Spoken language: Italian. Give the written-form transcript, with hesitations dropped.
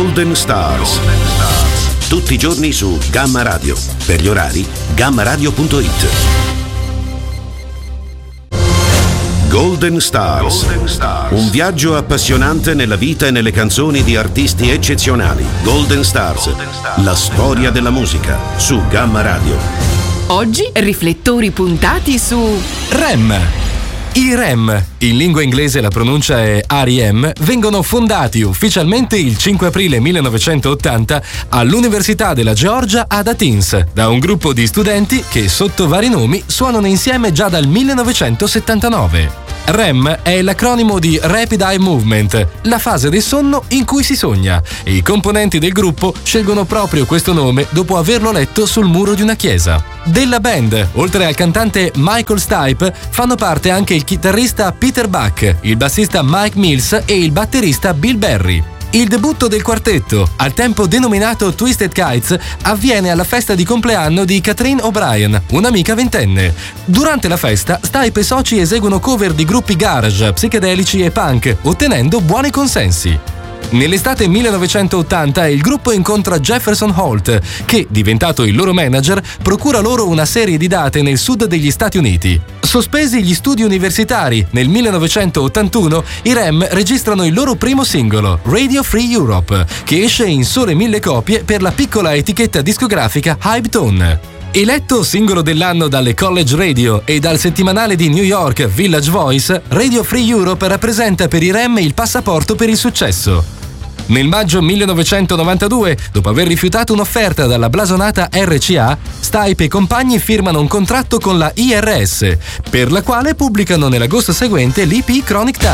Golden Stars. Tutti i giorni su Gamma Radio. Per gli orari, gammaradio.it. Golden Stars. Un viaggio appassionante nella vita e nelle canzoni di artisti eccezionali. Golden Stars. La storia della musica su Gamma Radio. Oggi riflettori puntati su REM. I REM, in lingua inglese la pronuncia è R.E.M., vengono fondati ufficialmente il 5 aprile 1980 all'Università della Georgia ad Athens da un gruppo di studenti che sotto vari nomi suonano insieme già dal 1979. REM è l'acronimo di Rapid Eye Movement, la fase del sonno in cui si sogna, e i componenti del gruppo scelgono proprio questo nome dopo averlo letto sul muro di una chiesa. Della band, oltre al cantante Michael Stipe, fanno parte anche il chitarrista Peter Buck, il bassista Mike Mills e il batterista Bill Berry. Il debutto del quartetto, al tempo denominato Twisted Kites, avviene alla festa di compleanno di Catherine O'Brien, un'amica ventenne. Durante la festa, Stipe e soci eseguono cover di gruppi garage, psichedelici e punk, ottenendo buoni consensi. Nell'estate 1980 il gruppo incontra Jefferson Holt, che, diventato il loro manager, procura loro una serie di date nel sud degli Stati Uniti. Sospesi gli studi universitari, nel 1981 i REM registrano il loro primo singolo, Radio Free Europe, che esce in sole 1000 copie per la piccola etichetta discografica Hypetone. Eletto singolo dell'anno dalle College Radio e dal settimanale di New York Village Voice, Radio Free Europe rappresenta per i REM il passaporto per il successo. Nel maggio 1992, dopo aver rifiutato un'offerta dalla blasonata RCA, Stipe e compagni firmano un contratto con la IRS, per la quale pubblicano nell'agosto seguente l'EP Chronic Time.